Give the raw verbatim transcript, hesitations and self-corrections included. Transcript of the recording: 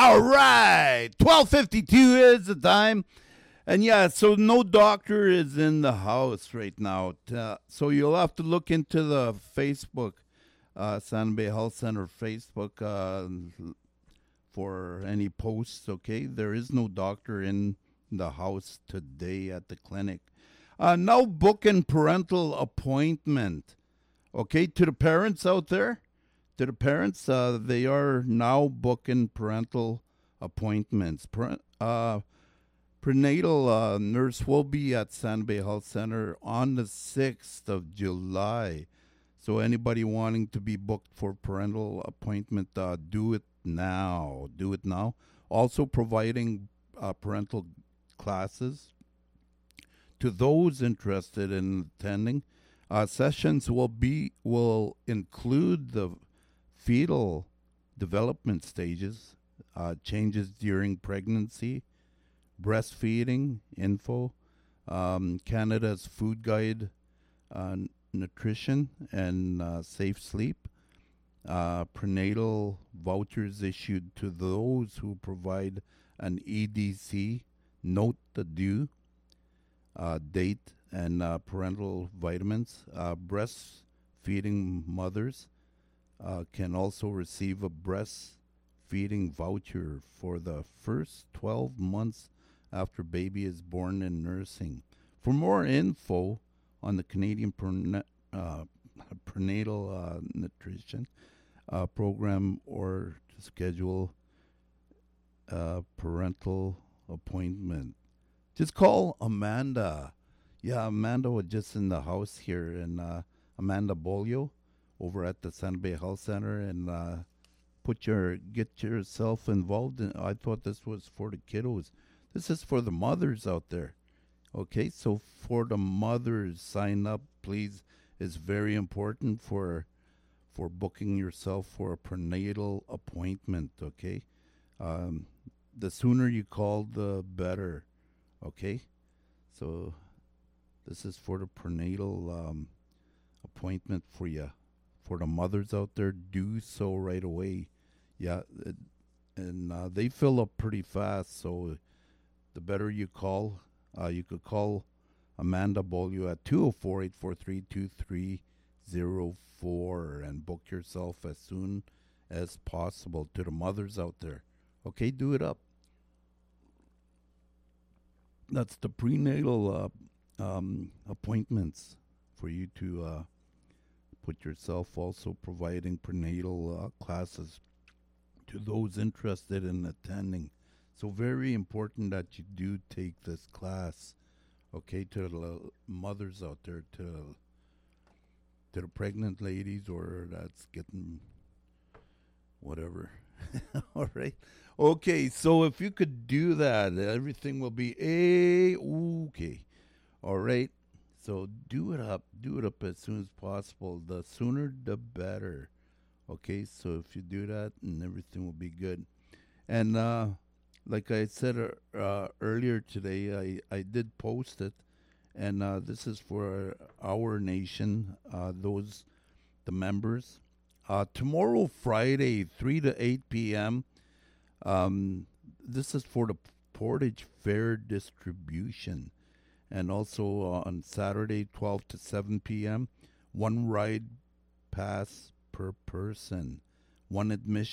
All right, twelve fifty-two is the time. And yeah, so no doctor is in the house right now. Uh, so you'll have to look into the Facebook, uh, San Bay Health Center Facebook uh, for any posts, okay? There is no doctor in the house today at the clinic. Uh, now booking parental appointment, okay? To the parents out there, to the parents, uh, they are now booking parental appointments. Par- uh, prenatal uh, nurse will be at San Bay Health Center on the sixth of July. So anybody wanting to be booked for parental appointment, uh, do it now. Do it now. Also providing uh, parental classes to those interested in attending. Uh, sessions will be will include the fetal development stages, uh, changes during pregnancy, breastfeeding info, um, Canada's food guide, uh, nutrition, and uh, safe sleep, uh, prenatal vouchers issued to those who provide an E D C, note the due uh, date, and uh, parental vitamins. Uh, breastfeeding mothers uh, can also receive a breastfeeding voucher for the first twelve months after baby is born and nursing. For more info on the Canadian prena- uh, prenatal uh, nutrition uh, program or to schedule a parental appointment, just call Amanda. Yeah, Amanda was just in the house here, and uh, Amanda Bolio over at the San Bay Health Center, and uh, put your get yourself involved. In, I thought this was for the kiddos. This is for the mothers out there. Okay, so for the mothers, sign up, please. It's very important for for booking yourself for a prenatal appointment. Okay, um, the sooner you call, the better. Okay, so this is for the prenatal um, appointment for you. For the mothers out there, do so right away. Yeah, it, and uh, they fill up pretty fast, so the better you call, uh, you could call Amanda Bolio at two oh four, eight four three, two three oh four and book yourself as soon as possible. To the mothers out there. Okay, do it up. That's the prenatal uh, um, appointments for you to uh, put yourself, also providing prenatal uh, classes to those interested in attending. So very important that you do take this class, okay, to the mothers out there, to to the pregnant ladies or that's getting whatever. All right. Okay, so if you could do that, everything will be a-okay. All right. So do it up. Do it up as soon as possible. The sooner, the better. Okay, so if you do that, and everything will be good. And uh, like I said uh, uh, earlier today, I, I did post it. And uh, this is for our nation, uh, those, the members. Uh, tomorrow, Friday, three to eight p.m., um, this is for the Portage Fair distribution. And also uh, on Saturday, twelve to seven p.m., one ride pass per person, one admission.